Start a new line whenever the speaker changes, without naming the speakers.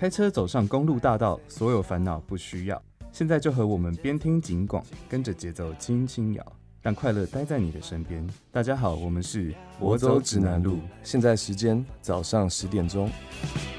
开车走上公路大道，所有烦恼不需要。现在就和我们边听警广，跟着节奏轻轻摇，让快乐待在你的身边。大家好，我们是
博走指南路，现在时间早上10点钟。